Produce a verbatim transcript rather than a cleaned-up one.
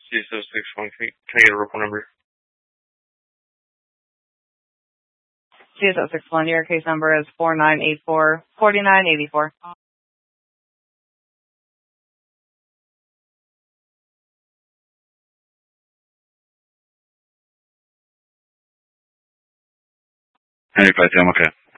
C S O six one. Can I get a report number? C S O six one, your case number is four nine eight four, four nine eight four. Hey, Patty, I'm okay.